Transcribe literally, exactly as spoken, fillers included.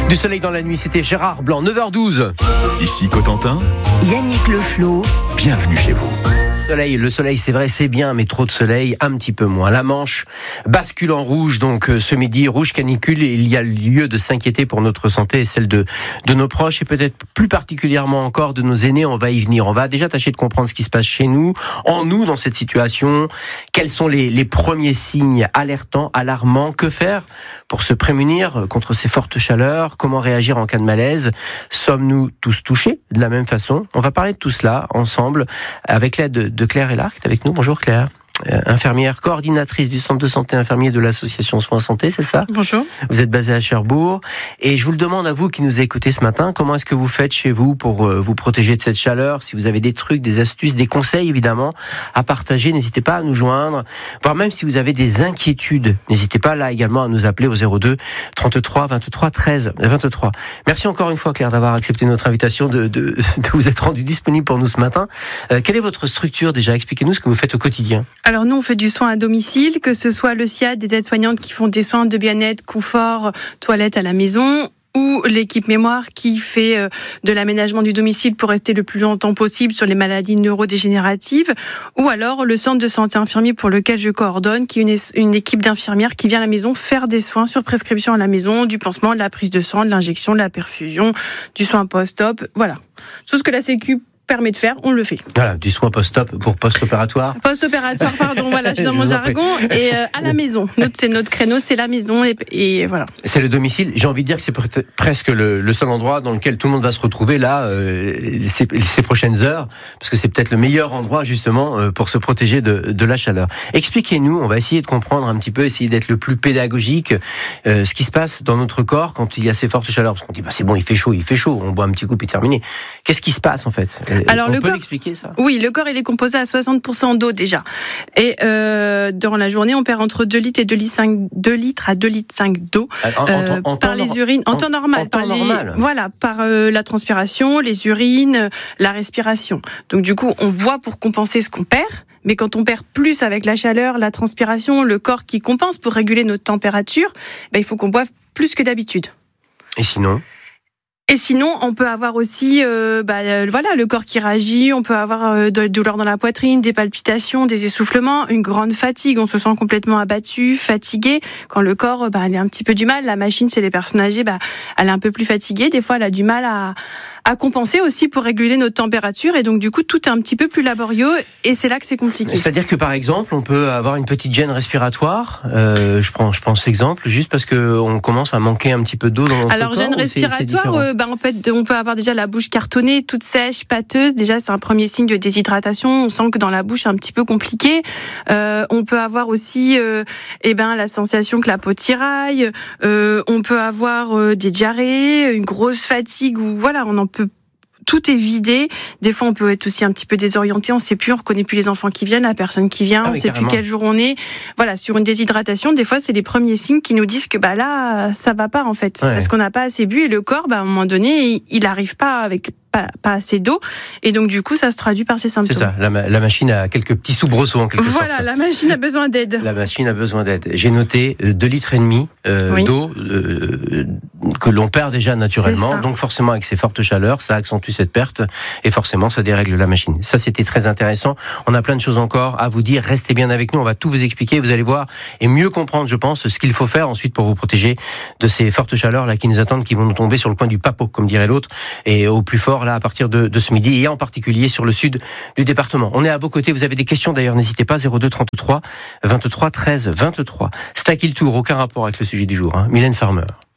Du soleil dans la nuit, c'était Gérard Blanc, neuf heures douze. Ici Cotentin, Yannick Le Floh, bienvenue chez vous. Soleil, le soleil, c'est vrai, c'est bien, mais trop de soleil, un petit peu moins. La Manche bascule en rouge, donc ce midi, rouge canicule, et il y a lieu de s'inquiéter pour notre santé et celle de, de nos proches, et peut-être plus particulièrement encore de nos aînés. On va y venir. On va déjà tâcher de comprendre ce qui se passe chez nous, en nous, dans cette situation. Quels sont les, les premiers signes alertants, alarmants? Que faire pour se prémunir contre ces fortes chaleurs? Comment réagir en cas de malaise? Sommes-nous tous touchés de la même façon? On va parler de tout cela ensemble, avec l'aide de de Claire Hélard, qui est avec nous. Bonjour Claire. Euh, infirmière, coordinatrice du centre de santé infirmier de l'association Soins Santé, c'est ça? Bonjour. Vous êtes basée à Cherbourg. Et je vous le demande à vous qui nous écoutez ce matin, comment est-ce que vous faites chez vous pour euh, vous protéger de cette chaleur? Si vous avez des trucs, des astuces, des conseils évidemment à partager, n'hésitez pas à nous joindre. Voire même si vous avez des inquiétudes, n'hésitez pas là également à nous appeler au zéro deux trente-trois vingt-trois treize vingt-trois. Merci encore une fois Claire d'avoir accepté notre invitation, de, de, de vous être rendu disponible pour nous ce matin. Euh, quelle est votre structure déjà? Expliquez-nous ce que vous faites au quotidien. Alors nous, on fait du soin à domicile, que ce soit le S I A D, des aides-soignantes qui font des soins de bien-être, confort, toilette à la maison, ou l'équipe mémoire qui fait de l'aménagement du domicile pour rester le plus longtemps possible sur les maladies neurodégénératives, ou alors le centre de santé infirmier pour lequel je coordonne, qui est une, une équipe d'infirmières qui vient à la maison faire des soins sur prescription à la maison, du pansement, de la prise de sang, de l'injection, de la perfusion, du soin post-op, voilà. Tout ce que la Sécu permet de faire, on le fait. Voilà, du soin post-op pour post-opératoire. Post-opératoire, pardon, voilà, je suis dans mon jargon. Et euh, à la maison. Notre, c'est notre créneau, c'est la maison. Et, et voilà. C'est le domicile. J'ai envie de dire que c'est pre- presque le, le seul endroit dans lequel tout le monde va se retrouver là, euh, ces, ces prochaines heures, parce que c'est peut-être le meilleur endroit justement euh, pour se protéger de, de la chaleur. Expliquez-nous, on va essayer de comprendre un petit peu, essayer d'être le plus pédagogique, euh, ce qui se passe dans notre corps quand il y a ces fortes chaleurs. Parce qu'on dit, bah, c'est bon, il fait chaud, il fait chaud, on boit un petit coup puis terminé. Qu'est-ce qui se passe en fait? Alors, on le peut corps, l'expliquer ça? Oui, le corps il est composé à soixante pour cent d'eau déjà. Et euh, dans la journée, on perd entre deux litres et deux litres cinq, deux litres à deux litres cinq d'eau en, euh, en, en par les urines, en, en temps normal, en par temps les, normal. Voilà, par euh, la transpiration, les urines, la respiration. Donc du coup, on boit pour compenser ce qu'on perd. Mais quand on perd plus avec la chaleur, la transpiration, le corps qui compense pour réguler notre température, ben, il faut qu'on boive plus que d'habitude. Et sinon? Et sinon, on peut avoir aussi, euh, bah, euh, voilà, le corps qui réagit. On peut avoir euh, de douleurs dans la poitrine, des palpitations, des essoufflements, une grande fatigue. On se sent complètement abattu, fatigué. Quand le corps, bah, elle a un petit peu du mal. La machine, chez les personnes âgées, bah, elle est un peu plus fatiguée. Des fois, elle a du mal à, à compenser aussi pour réguler notre température. Et donc, du coup, tout est un petit peu plus laborieux. Et c'est là que c'est compliqué. C'est-à-dire que, par exemple, on peut avoir une petite gêne respiratoire. Euh, je prends, je prends cet exemple, juste parce que on commence à manquer un petit peu d'eau dans notre Alors, corps. Alors, gêne respiratoire, euh, bah, en fait, on peut avoir déjà la bouche cartonnée, toute sèche, pâteuse. Déjà, c'est un premier signe de déshydratation. On sent que dans la bouche, c'est un petit peu compliqué. Euh, on peut avoir aussi, euh, eh ben, la sensation que la peau tiraille. Euh, on peut avoir euh, des diarrhées, une grosse fatigue, ou voilà, on en peut. Tout est vidé. Des fois, on peut être aussi un petit peu désorienté. On ne sait plus, on ne reconnaît plus les enfants qui viennent, la personne qui vient. Ah on ne sait carrément. Plus quel jour on est. Voilà, sur une déshydratation, des fois, c'est les premiers signes qui nous disent que bah là, ça va pas en fait, ouais. Parce qu'on n'a pas assez bu et le corps, bah, à un moment donné, il n'arrive pas avec. Pas, pas assez d'eau, et donc du coup ça se traduit par ces symptômes. C'est ça, la, la machine a quelques petits soubresauts en quelque voilà, sorte. Voilà, la machine a besoin d'aide. La machine a besoin d'aide. J'ai noté deux litres et demi euh, oui. d'eau euh, que l'on perd déjà naturellement, donc forcément avec ces fortes chaleurs, ça accentue cette perte, et forcément ça dérègle la machine. Ça c'était très intéressant, on a plein de choses encore à vous dire, restez bien avec nous, on va tout vous expliquer, vous allez voir, et mieux comprendre je pense ce qu'il faut faire ensuite pour vous protéger de ces fortes chaleurs là qui nous attendent, qui vont nous tomber sur le coin du papeau, comme dirait l'autre, et au plus fort là à partir de, de ce midi, et en particulier sur le sud du département. On est à vos côtés, vous avez des questions d'ailleurs, n'hésitez pas, zéro deux trente-trois vingt-trois treize vingt-trois. C'est à qui le tour, aucun rapport avec le sujet du jour, hein. Mylène Farmer.